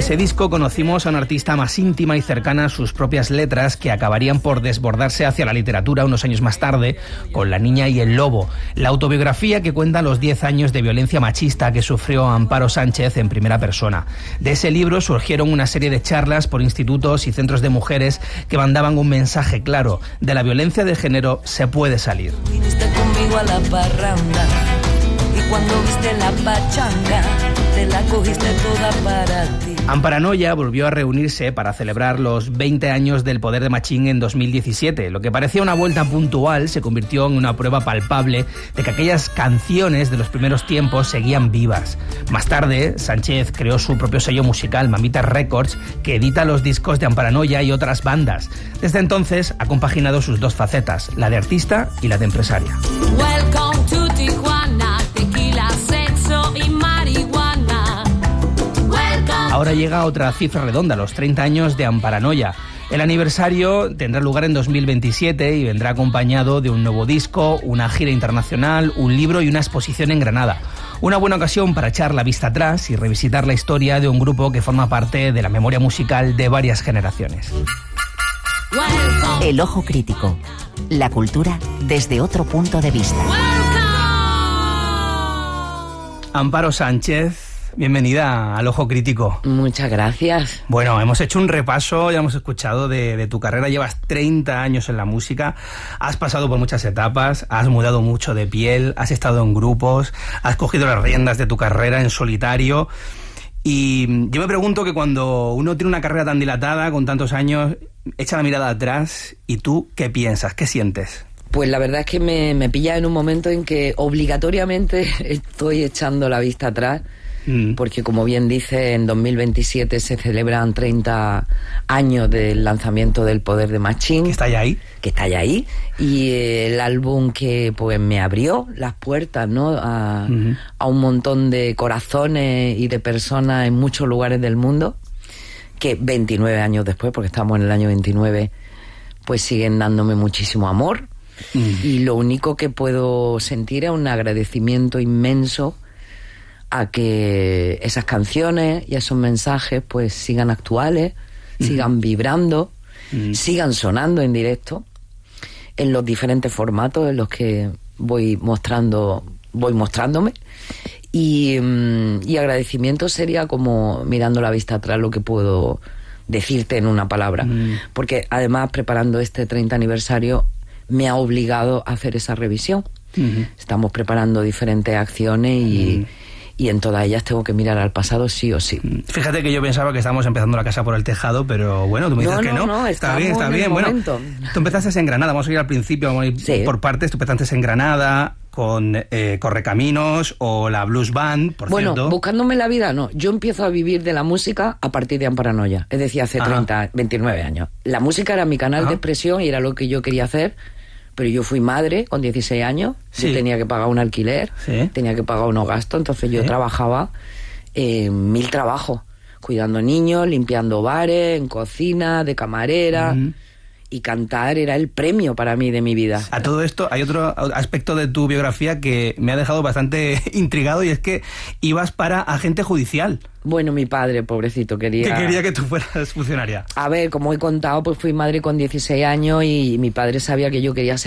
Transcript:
ese disco conocimos a una artista más íntima y cercana a sus propias letras, que acabarían por desbordarse hacia la literatura unos años más tarde con La niña y el lobo, la autobiografía que cuenta los 10 años de violencia machista que sufrió Amparo Sánchez en primera persona. De ese libro surgieron una serie de charlas por institutos y centros de mujeres que mandaban un mensaje claro: de la violencia de género se puede salir. Viniste conmigo a la parranda y cuando viste la pachanga te la cogiste toda para ti. Amparanoia volvió a reunirse para celebrar los 20 años del poder de Machín en 2017. Lo que parecía una vuelta puntual se convirtió en una prueba palpable de que aquellas canciones de los primeros tiempos seguían vivas. Más tarde, Sánchez creó su propio sello musical, Mamitas Records, que edita los discos de Amparanoia y otras bandas. Desde entonces ha compaginado sus dos facetas, la de artista y la de empresaria. Welcome to Tijuana, tequila, sexo y marihuana. Ahora llega otra cifra redonda, los 30 años de Amparanoia. El aniversario tendrá lugar en 2027 y vendrá acompañado de un nuevo disco, una gira internacional, un libro y una exposición en Granada. Una buena ocasión para echar la vista atrás y revisitar la historia de un grupo que forma parte de la memoria musical de varias generaciones. El ojo crítico. La cultura desde otro punto de vista. Amparo Sánchez, bienvenida al Ojo Crítico. Muchas gracias. Bueno, hemos hecho un repaso, ya hemos escuchado de tu carrera. Llevas 30 años en la música, has pasado por muchas etapas, has mudado mucho de piel, has estado en grupos, has cogido las riendas de tu carrera en solitario. Y yo me pregunto que cuando uno tiene una carrera tan dilatada, con tantos años, echa la mirada atrás y tú, ¿qué piensas? ¿Qué sientes? Pues la verdad es que me pilla en un momento en que obligatoriamente estoy echando la vista atrás, porque como bien dice, en 2027 se celebran 30 años del lanzamiento del Poder de Machín. ¿Que está ya ahí? Que está ya ahí. Y el álbum que pues me abrió las puertas, ¿no? A un montón de corazones y de personas en muchos lugares del mundo, que 29 años después, porque estamos en el año 29, pues siguen dándome muchísimo amor. Y lo único que puedo sentir es un agradecimiento inmenso a que esas canciones y esos mensajes pues sigan actuales, sigan vibrando, sigan sonando en directo en los diferentes formatos en los que voy mostrándome. Y agradecimiento sería, como mirando la vista atrás, lo que puedo decirte en una palabra, porque además preparando este 30 aniversario me ha obligado a hacer esa revisión. Estamos preparando diferentes acciones y en todas ellas tengo que mirar al pasado sí o sí. Fíjate que yo pensaba que estábamos empezando la casa por el tejado, pero bueno, tú me dices que no. No, está bien. Bueno, tú empezaste en Granada, vamos a ir al principio, vamos a ir por partes. Tú empezaste en Granada con Correcaminos o la Blues Band, por cierto. Bueno, buscándome la vida, no. Yo empiezo a vivir de la música a partir de Amparanoia, es decir, hace 29 años. La música era mi canal de expresión y era lo que yo quería hacer. Pero yo fui madre con 16 años, yo tenía que pagar un alquiler, tenía que pagar unos gastos, entonces yo trabajaba 1000 trabajos, cuidando niños, limpiando bares, en cocina, de camarera, y cantar era el premio para mí de mi vida. A todo esto hay otro aspecto de tu biografía que me ha dejado bastante intrigado, y es que ibas para agente judicial. Bueno, mi padre, pobrecito, quería que tú fueras funcionaria. A ver, como he contado, pues fui madre con 16 años y mi padre sabía que yo quería ser